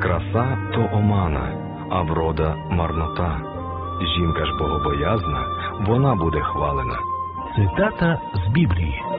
Краса то омана, а врода марнота. Жінка ж богобоязна, вона буде хвалена. Цитата з Біблії.